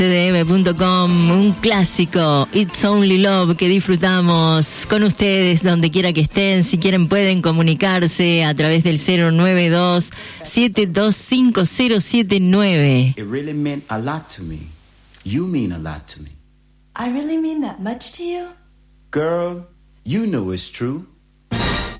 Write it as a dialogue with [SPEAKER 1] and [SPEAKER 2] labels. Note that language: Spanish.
[SPEAKER 1] tdm.com, un clásico, It's Only Love, que disfrutamos con ustedes donde quiera que estén. Si quieren pueden comunicarse a través del 092-725079.
[SPEAKER 2] It really meant a lot to me. You mean a lot to me.
[SPEAKER 3] I really mean that much to you?
[SPEAKER 2] Girl, you know it's true.